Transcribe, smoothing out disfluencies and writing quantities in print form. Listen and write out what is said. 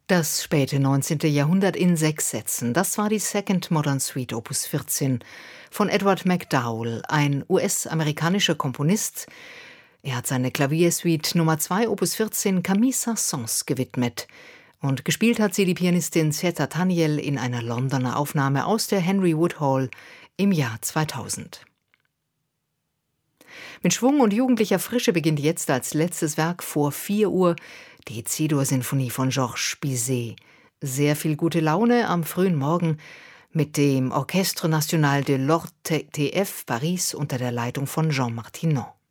Das späte 19. Jahrhundert in 6 Sätzen. Das war die Second Modern Suite Opus 14 von Edward MacDowell, ein US-amerikanischer Komponist. Er hat seine Klaviersuite Nummer 2 Opus 14 Camille Saint-Saëns gewidmet. Und gespielt hat sie die Pianistin Zeta Taniel in einer Londoner Aufnahme aus der Henry Wood Hall im Jahr 2000. Mit Schwung und jugendlicher Frische beginnt jetzt als letztes Werk vor 4 Uhr die C-Dur-Sinfonie von Georges Bizet. Sehr viel gute Laune am frühen Morgen mit dem Orchestre National de l'Orgue TF Paris unter der Leitung von Jean Martineau.